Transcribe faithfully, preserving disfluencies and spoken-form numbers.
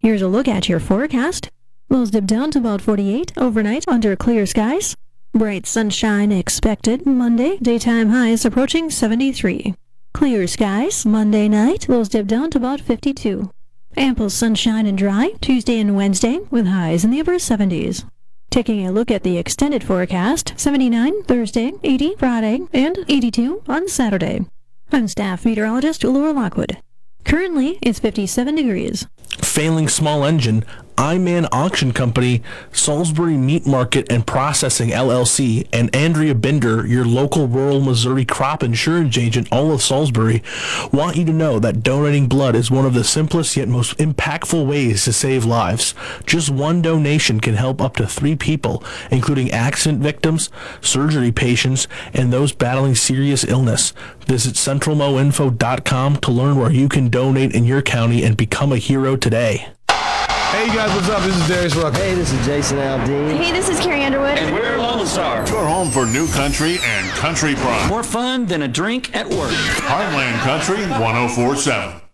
Here's a look at your forecast. Lows dip down to about forty-eight overnight under clear skies. Bright sunshine expected Monday. Daytime highs approaching seventy-three. Clear skies Monday night. Lows dip down to about fifty-two. Ample sunshine and dry Tuesday and Wednesday with highs in the upper seventies. Taking a look at the extended forecast, seventy-nine Thursday, eighty Friday, and eighty-two on Saturday. I'm staff meteorologist Laura Lockwood. Currently, it's fifty-seven degrees. Failing small engine, I-Man Auction Company, Salisbury Meat Market and Processing L L C, and Andrea Binder, your local rural Missouri crop insurance agent, all of Salisbury, want you to know that donating blood is one of the simplest yet most impactful ways to save lives. Just one donation can help up to three people, including accident victims, surgery patients, and those battling serious illness. Visit central mo info dot com to learn where you can donate in your county and become a hero today. Hey guys, what's up? This is Darius Rucker. Hey, this is Jason Aldean. Hey, this is Carrie Underwood. And we're Lone Star. Your home for new country and country pride. More fun than a drink at work. Heartland Country one oh four point seven.